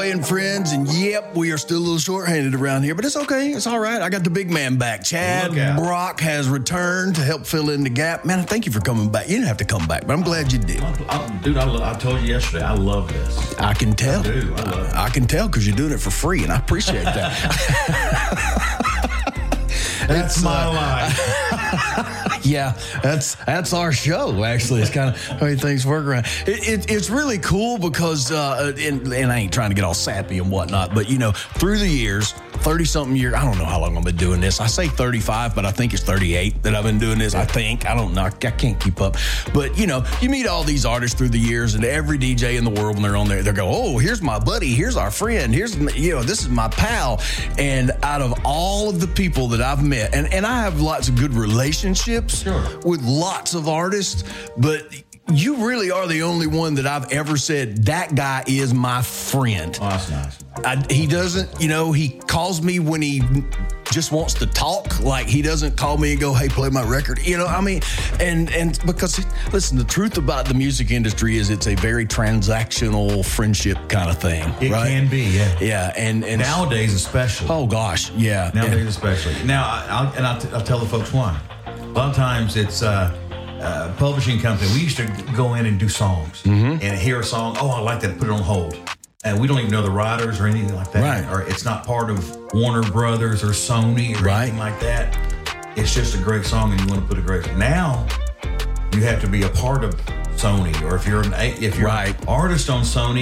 And friends, and yep, we are still a little short-handed around here, but it's okay. It's all right. I got the big man back. Chad Brock has returned to help fill in the gap. Man, thank you for coming back. You didn't have to come back, but I'm glad you did. Dude, I told you yesterday, I love this. I can tell. I do. I love it. I can tell because you're doing it for free, and I appreciate that. That's my life. Yeah, that's our show, actually. It's kind of how things work around. It's really cool because, and I ain't trying to get all sappy and whatnot, but, through the years, 30-something years, I don't know how long I've been doing this. I say 35, but I think it's 38 that I've been doing this, I think. I don't know. I can't keep up. But, you meet all these artists through the years, and every DJ in the world, when they're on there, they go, oh, here's my buddy, here's our friend, here's, this is my pal. And out of all of the people that I've met, and I have lots of good relationships with lots of artists, but you really are the only one that I've ever said, that guy is my friend. Oh, that's nice. He doesn't, he calls me when he just wants to talk. Like, he doesn't call me and go, hey, play my record. And because, listen, the truth about the music industry is it's a very transactional friendship kind of thing. It can be, yeah. Yeah, and nowadays especially. Oh, gosh, yeah. Nowadays especially. Now, I'll tell the folks why. A lot of times it's a publishing company. We used to go in and do songs and hear a song. Oh, I like that. Put it on hold. And we don't even know the writers or anything like that. Right. Or it's not part of Warner Brothers or Sony or anything like that. It's just a great song and you want to put a great song. Now, you have to be a part of Sony, or if you're an artist on Sony,